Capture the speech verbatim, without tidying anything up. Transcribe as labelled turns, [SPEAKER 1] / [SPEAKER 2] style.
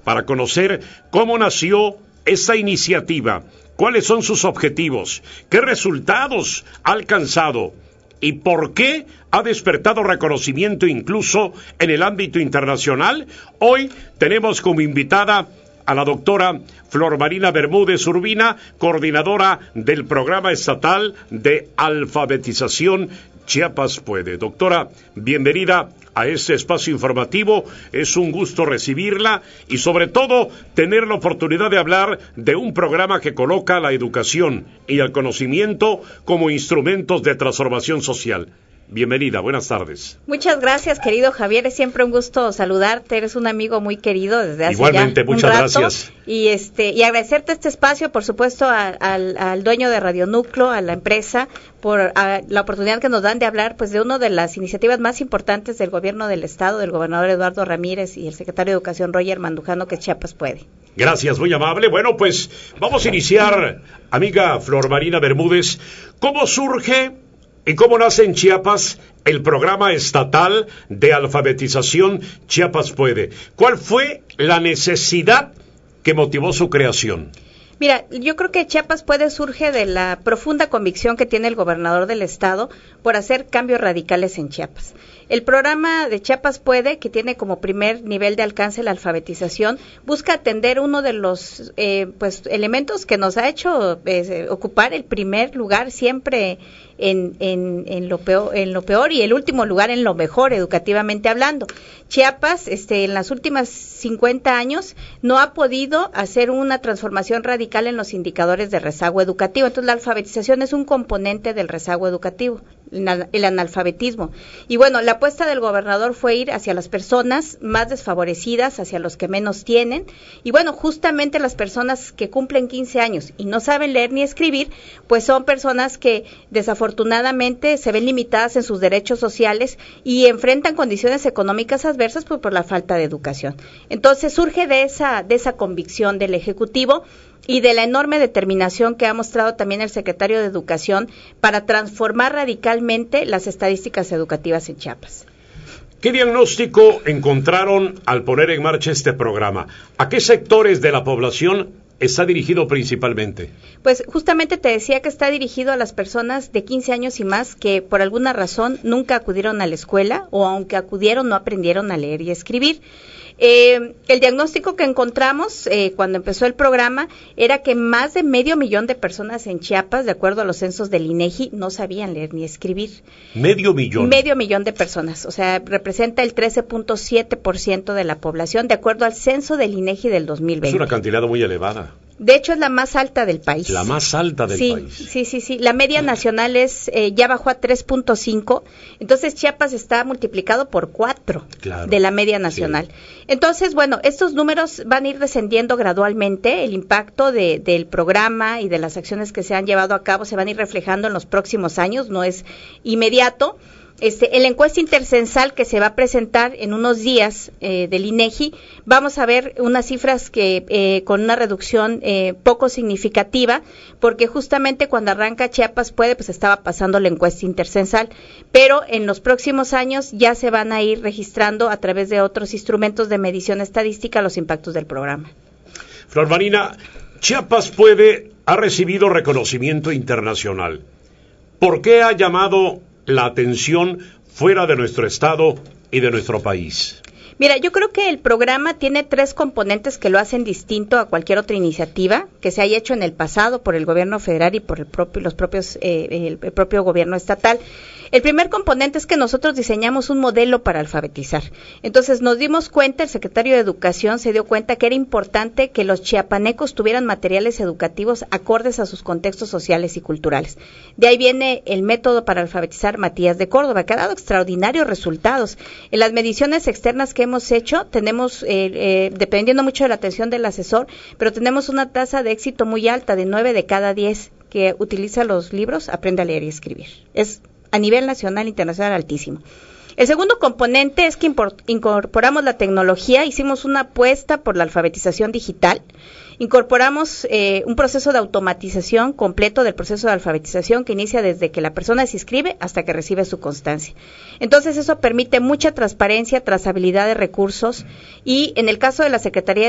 [SPEAKER 1] para conocer cómo nació esta iniciativa, cuáles son sus objetivos, qué resultados ha alcanzado y por qué ha despertado reconocimiento incluso en el ámbito internacional. Hoy tenemos como invitada a la doctora Flor Marina Bermúdez Urbina, coordinadora del Programa Estatal de Alfabetización Chiapas Puede. Doctora, bienvenida a este espacio informativo, es un gusto recibirla y sobre todo tener la oportunidad de hablar de un programa que coloca la educación y el conocimiento como instrumentos de transformación social. Bienvenida, buenas tardes.
[SPEAKER 2] Muchas gracias, querido Javier, es siempre un gusto saludarte, eres un amigo muy querido desde hace
[SPEAKER 1] Igualmente,
[SPEAKER 2] ya
[SPEAKER 1] muchas
[SPEAKER 2] un rato,
[SPEAKER 1] gracias.
[SPEAKER 2] Y este y agradecerte este espacio, por supuesto, a, al, al dueño de Radio Núcleo, a la empresa, por a, la oportunidad que nos dan de hablar pues de una de las iniciativas más importantes del gobierno del estado, del gobernador Eduardo Ramírez y el secretario de Educación Roger Mandujano, que Chiapas Puede.
[SPEAKER 1] Gracias, muy amable. Bueno, pues vamos a iniciar, amiga Flor Marina Bermúdez, ¿cómo surge y cómo nace en Chiapas el programa estatal de alfabetización Chiapas Puede? ¿Cuál fue la necesidad que motivó su creación?
[SPEAKER 2] Mira, yo creo que Chiapas Puede surge de la profunda convicción que tiene el gobernador del estado por hacer cambios radicales en Chiapas. El programa de Chiapas Puede, que tiene como primer nivel de alcance la alfabetización, busca atender uno de los eh, pues elementos que nos ha hecho eh, ocupar el primer lugar siempre en, en, en, lo peor, en lo peor y el último lugar en lo mejor, educativamente hablando. Chiapas, este, en las últimas cincuenta años, no ha podido hacer una transformación radical en los indicadores de rezago educativo. Entonces, la alfabetización es un componente del rezago educativo, el analfabetismo. Y bueno, la apuesta del gobernador fue ir hacia las personas más desfavorecidas, hacia los que menos tienen. Y bueno, justamente las personas que cumplen quince años y no saben leer ni escribir, pues son personas que desafortunadamente se ven limitadas en sus derechos sociales y enfrentan condiciones económicas adversas pues, por la falta de educación. Entonces surge de esa, de esa convicción del Ejecutivo y de la enorme determinación que ha mostrado también el secretario de Educación para transformar radicalmente las estadísticas educativas en Chiapas.
[SPEAKER 1] ¿Qué diagnóstico encontraron al poner en marcha este programa? ¿A qué sectores de la población está dirigido principalmente?
[SPEAKER 2] Pues justamente te decía que está dirigido a las personas de quince años y más que por alguna razón nunca acudieron a la escuela o aunque acudieron no aprendieron a leer y escribir. Eh, el diagnóstico que encontramos eh, cuando empezó el programa era que más de medio millón de personas en Chiapas, de acuerdo a los censos del INEGI, no sabían leer ni escribir.
[SPEAKER 1] ¿Medio millón?
[SPEAKER 2] Medio millón de personas, o sea, representa el trece punto siete por ciento de la población, de acuerdo al censo del INEGI del dos mil veinte.
[SPEAKER 1] Es una cantidad muy elevada.
[SPEAKER 2] De hecho, es la más alta del país.
[SPEAKER 1] La más alta del
[SPEAKER 2] sí,
[SPEAKER 1] país.
[SPEAKER 2] Sí, sí, sí. La media nacional es eh, ya bajó a tres punto cinco. Entonces, Chiapas está multiplicado por cuatro claro, de la media nacional. Sí. Entonces, bueno, estos números van a ir descendiendo gradualmente. El impacto de, del programa y de las acciones que se han llevado a cabo se van a ir reflejando en los próximos años. No es inmediato. Este, en la encuesta intercensal que se va a presentar en unos días eh, del INEGI, vamos a ver unas cifras que eh, con una reducción eh, poco significativa, porque justamente cuando arranca Chiapas Puede, pues estaba pasando la encuesta intercensal, pero en los próximos años ya se van a ir registrando a través de otros instrumentos de medición estadística los impactos del programa.
[SPEAKER 1] Flor Marina, Chiapas Puede ha recibido reconocimiento internacional. ¿Por qué ha llamado la atención fuera de nuestro estado y de nuestro país?
[SPEAKER 2] Mira, yo creo que el programa tiene tres componentes que lo hacen distinto a cualquier otra iniciativa que se haya hecho en el pasado por el gobierno federal y por el propio, los propios, eh, el, el propio gobierno estatal. El primer componente es que nosotros diseñamos un modelo para alfabetizar. Entonces nos dimos cuenta, el secretario de Educación se dio cuenta que era importante que los chiapanecos tuvieran materiales educativos acordes a sus contextos sociales y culturales. De ahí viene el método para alfabetizar Matías de Córdoba, que ha dado extraordinarios resultados. En las mediciones externas que hemos hecho, tenemos, eh, eh, dependiendo mucho de la atención del asesor, pero tenemos una tasa de éxito muy alta, de nueve de cada diez que utiliza los libros, aprende a leer y escribir. Es a nivel nacional e internacional altísimo. El segundo componente es que incorporamos la tecnología, hicimos una apuesta por la alfabetización digital, incorporamos eh, un proceso de automatización completo del proceso de alfabetización que inicia desde que la persona se inscribe hasta que recibe su constancia. Entonces eso permite mucha transparencia, trazabilidad de recursos y en el caso de la Secretaría